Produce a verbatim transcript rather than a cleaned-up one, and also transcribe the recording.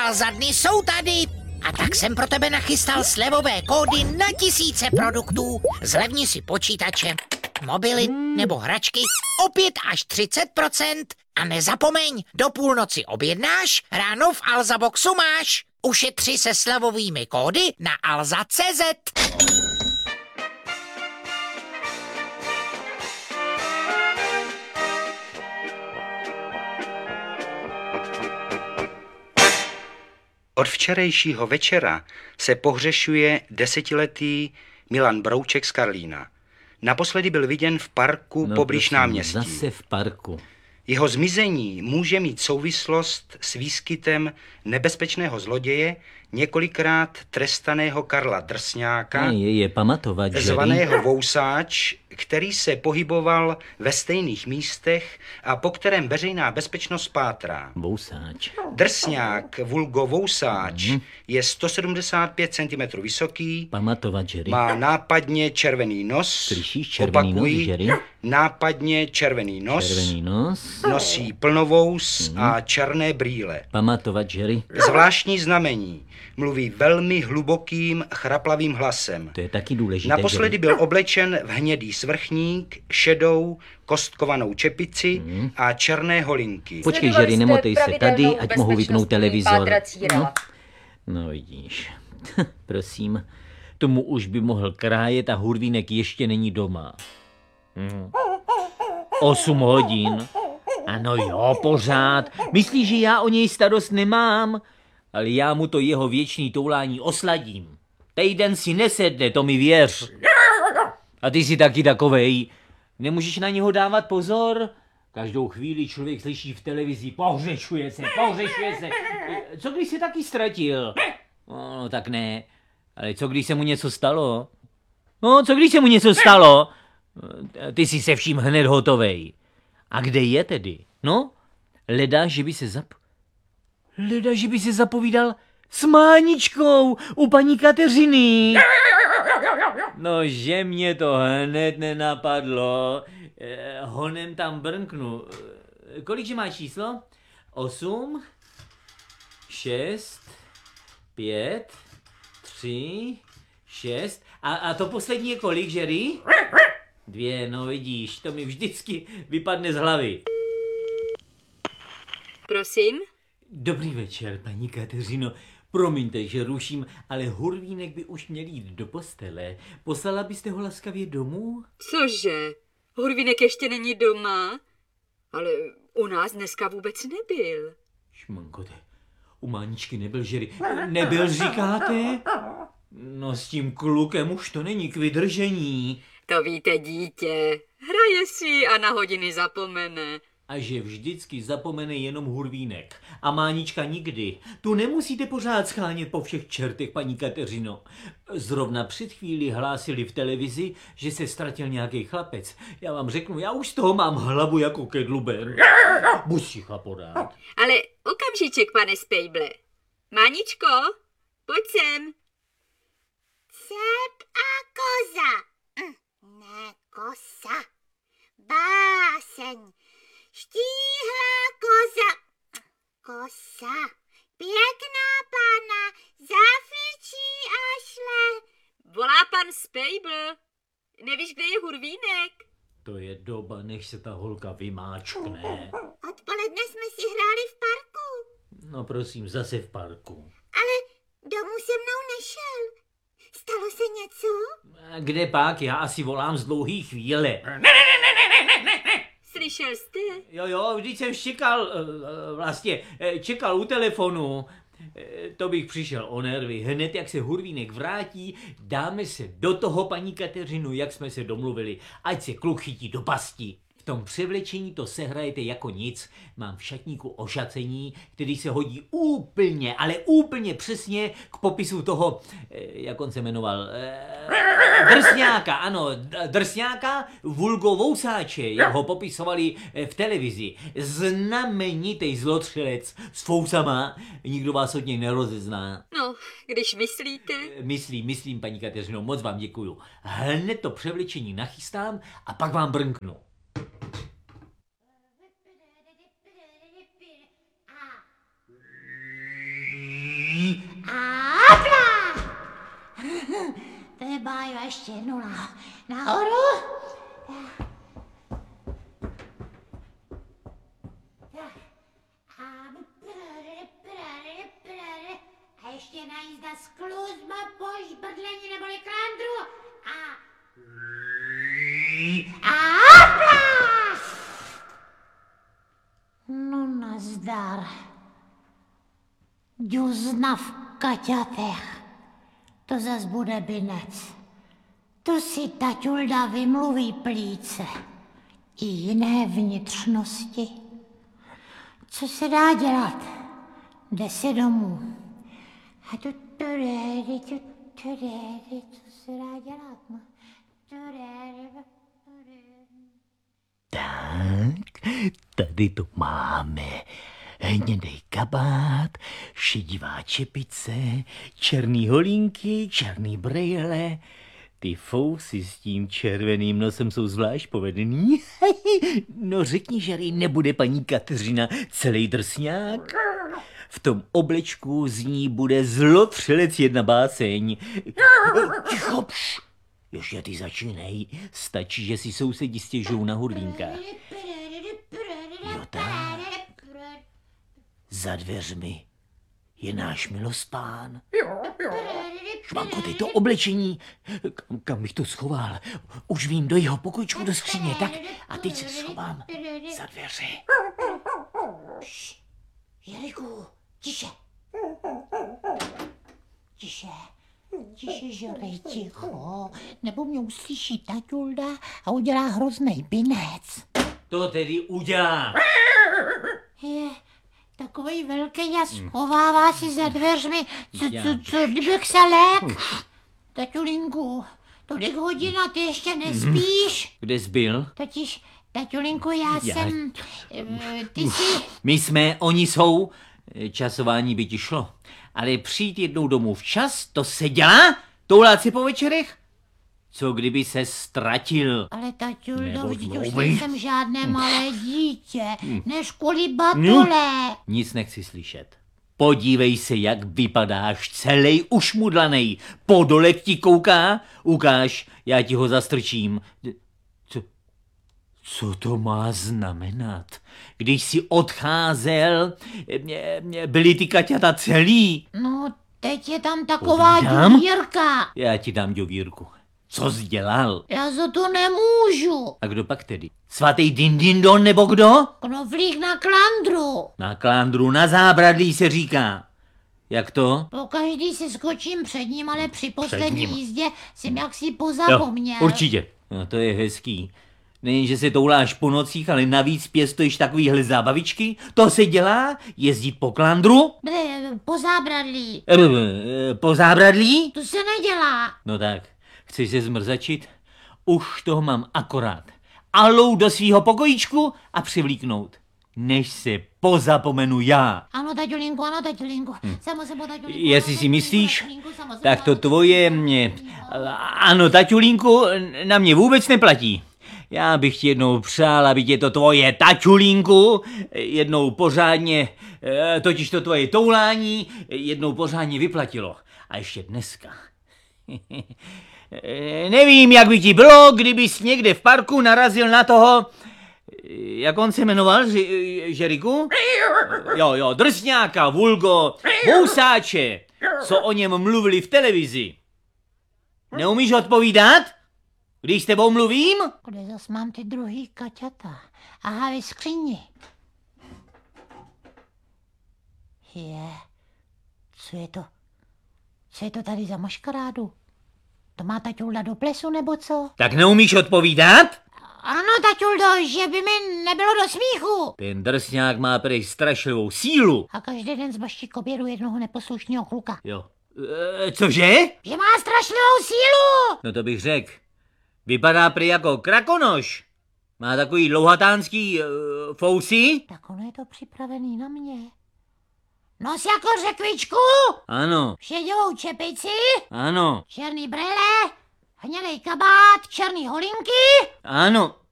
Alza dny jsou tady. A tak jsem pro tebe nachystal slevové kódy na tisíce produktů. Zlevni si počítače, mobily nebo hračky o pět až třicet procent. A nezapomeň, do půlnoci objednáš, ráno v Alza Boxu máš. Ušetři se slevovými kódy na alza tečka cé zet. Od včerejšího večera se pohřešuje desetiletý Milan Brouček z Karlína. Naposledy byl viděn v parku no, poblíž prosím, náměstí. Zase v parku. Jeho zmizení může mít souvislost s výskytem nebezpečného zloděje, několikrát trestaného Karla Drsňáka, je, je pamatovat, zvaného Vousáč, který se pohyboval ve stejných místech a po kterém veřejná bezpečnost pátrá. Vousáč. Drsňák, vulgo Vousáč, mm. je sto sedmdesát pět centimetrů vysoký, pamatovat, Jerry. Má nápadně červený nos, Slyšíš, červený opakuji, nos, Jerry? nápadně červený nos, červený nos, nosí plnovous mm. a černé brýle. Pamatovat, Jerry? Zvláštní znamení. Mluví velmi hlubokým, chraplavým hlasem. To je taky důležité. Naposledy Jerry. byl oblečen v hnědý svrchník, šedou, kostkovanou čepici mm. a černé holinky. Počkej, Jerry, nemotej se tady, ať mohu vypnout televizor. No, no vidíš. Prosím, tomu už by mohl krájet a Hurvínek ještě není doma. Hmm. Osm hodin. Ano jo, pořád. Myslíš, že já o něj starost nemám? Ale já mu to jeho věčný toulání osladím. Týden si nesedne, to mi věř. A ty jsi taky takovej. Nemůžeš na něho dávat pozor? Každou chvíli člověk slyší v televizi, pohřešuje se, pohřešuje se. Co když se taky ztratil? No, tak ne. Ale co když se mu něco stalo? No, co když se mu něco stalo? Ty jsi se vším hned hotovej. A kde je tedy? No, leda, že by se zap... Leda, že by se zapovídal s Máničkou u paní Kateřiny. No, že mě to hned nenapadlo. Eh, honem tam brnknu. Eh, kolikže má číslo? Osm, šest, pět, tři, šest. A, a to poslední je kolik, Jerry? Dvě, no vidíš, to mi vždycky vypadne z hlavy. Prosím? Dobrý večer, paní Kateřino. Promiňte, že ruším, ale Hurvínek by už měl jít do postele. Poslala byste ho laskavě domů? Cože? Hurvínek ještě není doma? Ale u nás dneska vůbec nebyl. Šmankote, u Máničky nebyl, Jerry. Nebyl, říkáte? No s tím klukem už to není k vydržení. To víte, dítě. Hraje si a na hodiny zapomene. A že vždycky zapomene jenom Hurvínek. A Mánička nikdy. Tu nemusíte pořád schánět po všech čertech, paní Kateřino. Zrovna před chvíli hlásili v televizi, že se ztratil nějaký chlapec. Já vám řeknu, já už z toho mám hlavu jako kedluber. Buď si chlapodát. Ale okamžiček, pane Spejble. Máničko, pojď sem. Cep a koza. Ne kosa. Báseň. Štíhlá koza. Kosa. Pěkná pana. Zafičí a šle. Volá pan Spejble. Nevíš, kde je Hurvínek? To je doba, než se ta holka vymáčkne. Odpoledne jsme si hráli v parku. No prosím, zase v parku. Ale domů se mnou nešel. Stalo se něco? A kde pak? Já asi volám z dlouhý chvíle. Slyšel jste? Jo, jo, vždyť jsem čekal, vlastně, čekal u telefonu. To bych přišel o nervy. Hned, jak se Hurvínek vrátí, dáme se do toho, paní Kateřinu, jak jsme se domluvili. Ať se kluk chytí do pasti. V tom převlečení to sehrajete jako nic. Mám v šatníku ošacení, který se hodí úplně, ale úplně přesně k popisu toho, jak on se jmenoval, Drsňáka, ano, Drsňáka, vulgo Vousáče, jak ho popisovali v televizi. Znamenitej zlotřelec s fousama, nikdo vás od něj nerozezná. No, když myslíte. Myslím, myslím, paní Kateřino, moc vám děkuju. Hned to převlečení nachystám a pak vám brnknu. ještě jednou na, nahoru. Tak. A, a ještě na jízda skluzba po žbrdlení neboli klandru. A... A hopla! No nazdar. Ďuzna v kaťatech. To zas bude binec. To si taťulda vymluví plíce. I jiné vnitřnosti. Co se dá dělat? Jde si domů. A tu tudéry, tu tudéry, co se dá dělat? No? Tudéry, tudéry. Tak, tady to máme. Hnědej kabát, šedivá čepice, černý holínky, černý brejle. Ty fousy s tím červeným nosem jsou zvlášť povedený. No řekni, že nebude paní Kateřina celý drsňák. V tom oblečku z ní bude zlotřelec jedna báseň. Ticho, pš. Ještě ty začínej. Stačí, že si sousedi stěžou na hurlínka. Jo tak. Za dveřmi je náš milospán. Švanko, ty to oblečení. Kam, kam bych to schoval? Už vím, do jeho pokojičku do skříně, tak? A teď se schovám za dveře. Jeliku, tiše. Tiše. Tiše, žorej, ticho. Nebo mě uslyší taťulda a udělá hroznej binec. To tedy udělá. Je takovej velký a schovává si za dveřmi. Co, co, co, kdybych se lék? Taťulinku, tolik hodina, ty ještě nespíš? Kde jsi byl? Totiž, taťulinku, já, já jsem... Ty jsi... My jsme, oni jsou. Časování by ti šlo. Ale přijít jednou domů včas, to se dělá? Toulat si po večerech? Co kdyby se ztratil? Ale taťuldo, Nebo vždyť už dlouhý. nejsem žádné malé dítě, než kvůli batole. Nic nechci slyšet. Podívej se, jak vypadáš, celej ušmudlanej. Podolek ti kouká? Ukáž, já ti ho zastrčím. Co, co to má znamenat? Když jsi odcházel, byly ty kaťata celý? No, teď je tam taková Povídám? dívírka. Já ti dám děvírku. Co jsi dělal? Já za to nemůžu. A kdo pak tedy? Svatý Dindindon nebo kdo? Knoflík na klandru. Na klándru, na zábradlí se říká. Jak to? Pokaždý si skočím před ním, ale při poslední ním. jízdě jsem jaksi pozapomněl. určitě. No to je hezký. Nejen, že se touláš po nocích, ale navíc pěstuješ takovýhle zábavičky. To se dělá? Jezdit po klandru? Ble, po zábradlí. E, e, po zábradlí? To se nedělá. No tak, chceš se zmrzačit? Už toho mám akorát. Alou do svýho pokojíčku a přivlíknout. Než se pozapomenu já. Ano, taťulinku, ano, taťulinku. Hm. Samozřejmě, taťulinku. Jestli ano, si myslíš, taťulinku, samozřejmě, tak to ano, tvoje taťulinku, mě... ano. Ano, taťulínku, na mě vůbec neplatí. Já bych ti jednou přál, aby tě to tvoje taťulínku jednou pořádně, totiž to tvoje toulání, jednou pořádně vyplatilo. A ještě dneska. Nevím, jak by ti bylo, kdybys někde v parku narazil na toho, jak on se jmenoval, Žeriku? Jo, jo, drsňáka, vulgo, housáče, co o něm mluvili v televizi. Neumíš odpovídat? Když s tebou mluvím? Kde zas mám ty druhý kaťata? Aha, ve skříni. Je, co je to? Co je to tady za maškarádu? To má taťulda do plesu, nebo co? Tak neumíš odpovídat? Ano, taťuldo, že by mi nebylo do smíchu. Ten drsňák má prej strašlivou sílu. A každý den zbaští k obědu jednoho neposlušného kluka. Jo. E, cože? Že má strašlivou sílu. No to bych řekl. Vypadá prý jako krakonoš. Má takový dlouhatánský uh, fousy? Tak ono je to připravený na mě. Nos jako řekvičku, Ano, šedivou čepici, ano, černý brýle, hnědej kabát, černý holinky. ano.